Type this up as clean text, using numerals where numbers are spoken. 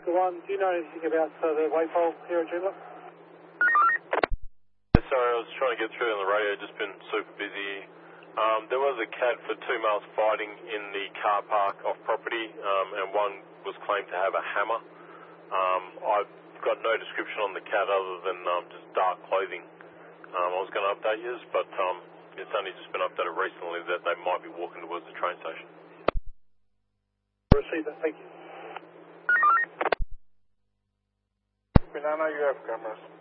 Oscar 1, do you know anything about the waypole here at Joondalup? Sorry, I was trying to get through on the radio, just been super busy. There was a cat for 2 males fighting in the car park off property, and one was claimed to have a hammer. I've got no description on the cat other than just dark clothing. I was going to update you, but it's only just been updated recently that they might be walking towards the train station. Receive that, thank you. Banana, you have cameras.